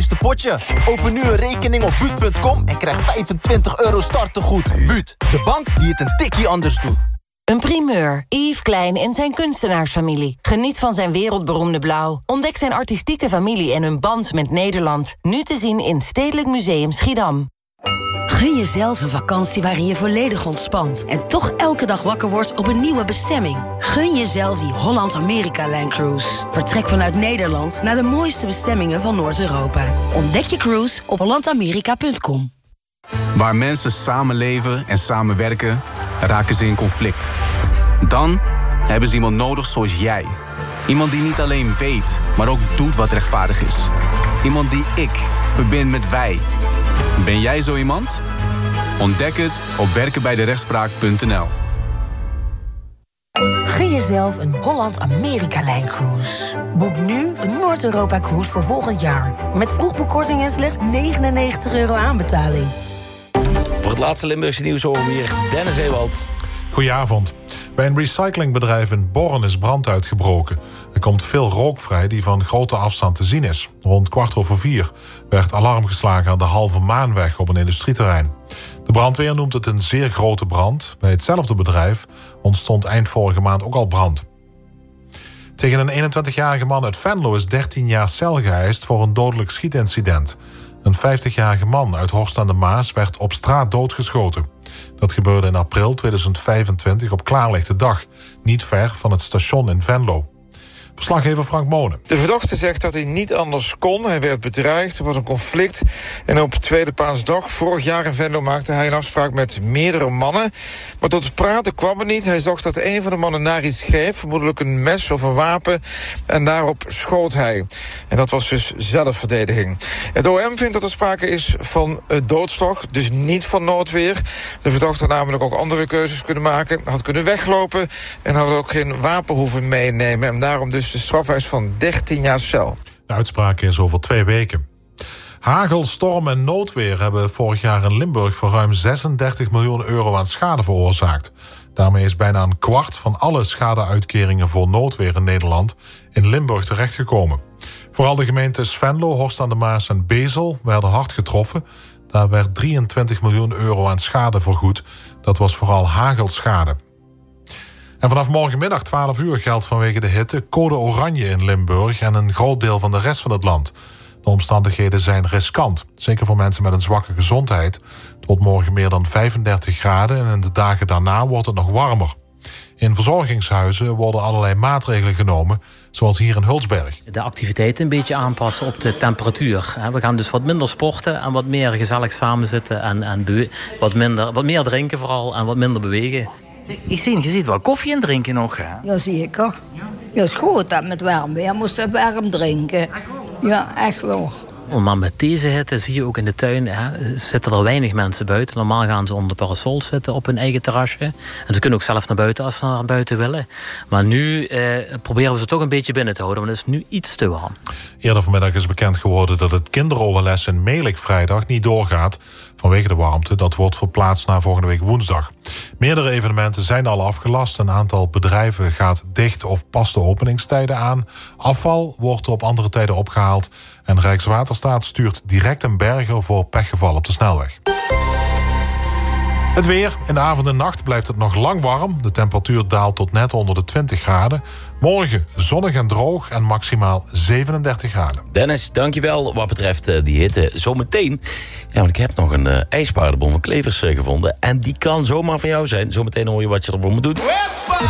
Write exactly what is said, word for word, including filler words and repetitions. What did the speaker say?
juiste potje. Open nu een rekening op buut punt com en krijg vijfentwintig euro startegoed. Buut, de bank die het een tikkie anders doet. Een primeur. Yves Klein en zijn kunstenaarsfamilie. Geniet van zijn wereldberoemde blauw. Ontdek zijn artistieke familie en hun band met Nederland. Nu te zien in Stedelijk Museum Schiedam. Gun jezelf een vakantie waarin je volledig ontspant en toch elke dag wakker wordt op een nieuwe bestemming. Gun jezelf die Holland-Amerika-lijncruise. Vertrek vanuit Nederland naar de mooiste bestemmingen van Noord-Europa. Ontdek je cruise op holland amerika punt com. Waar mensen samenleven en samenwerken, raken ze in conflict. Dan hebben ze iemand nodig zoals jij. Iemand die niet alleen weet, maar ook doet wat rechtvaardig is. Iemand die ik verbind met wij. Ben jij zo iemand? Ontdek het op werken bij de rechtspraak punt n l. Gun jezelf een Holland-Amerika-lijncruise. Boek nu een Noord-Europa-cruise voor volgend jaar. Met vroegboekkorting en slechts negenennegentig euro aanbetaling. Voor het laatste Limburgse nieuws horen we hier Dennis Ewald. Goedenavond. Bij een recyclingbedrijf in Borren is brand uitgebroken. Er komt veel rook vrij die van grote afstand te zien is. Rond kwart over vier werd alarm geslagen aan de Halve Maanweg op een industrieterrein. De brandweer noemt het een zeer grote brand. Bij hetzelfde bedrijf ontstond eind vorige maand ook al brand. Tegen een eenentwintigjarige man uit Venlo is dertien jaar cel geëist voor een dodelijk schietincident. Een vijftigjarige man uit Horst aan de Maas werd op straat doodgeschoten. Dat gebeurde in april tweeduizend vijfentwintig op klaarlichte dag, niet ver van het station in Venlo. Verslaggever Frank Monen. De verdachte zegt dat hij niet anders kon. Hij werd bedreigd, er was een conflict. En op Tweede Paasdag vorig jaar in Venlo maakte hij een afspraak met meerdere mannen. Maar tot het praten kwam het niet. Hij zag dat een van de mannen naar iets greep, vermoedelijk een mes of een wapen. En daarop schoot hij. En dat was dus zelfverdediging. Het O M vindt dat er sprake is van doodslag, dus niet van noodweer. De verdachte had namelijk ook andere keuzes kunnen maken. Had kunnen weglopen en had ook geen wapen hoeven meenemen. En daarom dus de strafeis van dertien jaar cel. De uitspraak is over twee weken. Hagel, storm en noodweer hebben vorig jaar in Limburg voor ruim zesendertig miljoen euro aan schade veroorzaakt. Daarmee is bijna een kwart van alle schadeuitkeringen voor noodweer in Nederland in Limburg terechtgekomen. Vooral de gemeentes Venlo, Horst aan de Maas en Bezel werden hard getroffen. Daar werd drieëntwintig miljoen euro aan schade vergoed. Dat was vooral hagelschade. En vanaf morgenmiddag twaalf uur geldt vanwege de hitte code oranje in Limburg en een groot deel van de rest van het land. De omstandigheden zijn riskant, zeker voor mensen met een zwakke gezondheid. Het wordt morgen meer dan vijfendertig graden en in de dagen daarna wordt het nog warmer. In verzorgingshuizen worden allerlei maatregelen genomen, zoals hier in Hulsberg. De activiteiten een beetje aanpassen op de temperatuur. We gaan dus wat minder sporten en wat meer gezellig samenzitten en, en bewe- wat, minder, wat meer drinken vooral en wat minder bewegen. Ik zie, je ziet wel koffie en drinken nog, hè? Ja, zeker. Ja, is goed dat met warm weer moest je warm drinken. Ja, echt wel. Maar met deze hitte zie je ook in de tuin, hè, zitten er weinig mensen buiten. Normaal gaan ze onder parasols zitten op hun eigen terrasje. En ze kunnen ook zelf naar buiten als ze naar buiten willen. Maar nu eh, proberen we ze toch een beetje binnen te houden, want het is nu iets te warm. Eerder vanmiddag is bekend geworden dat het kinderoverles in Melijk vrijdag niet doorgaat vanwege de warmte. Dat wordt verplaatst naar volgende week woensdag. Meerdere evenementen zijn al afgelast. Een aantal bedrijven gaat dicht of past de openingstijden aan. Afval wordt op andere tijden opgehaald. En Rijkswaterstaat stuurt direct een berger voor pechgeval op de snelweg. Het weer. In de avond en nacht blijft het nog lang warm. De temperatuur daalt tot net onder de twintig graden. Morgen zonnig en droog en maximaal zevenendertig graden. Dennis, dankjewel wat betreft uh, die hitte. Zometeen, ja, want ik heb nog een uh, ijspaardenbon van Klevers uh, gevonden. En die kan zomaar van jou zijn. Zometeen hoor je wat je ervoor moet doen.